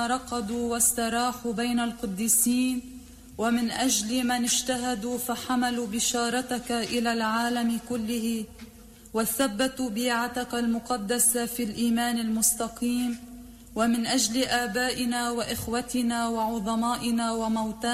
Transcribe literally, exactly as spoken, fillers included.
رقدوا واستراحوا بين القديسين، ومن أجل من اجتهدوا فحملوا بشارتك إلى العالم كله، وثبتوا بيعتك المقدسة في الإيمان المستقيم، ومن أجل آبائنا وإخوتنا وعظمائنا وموتانا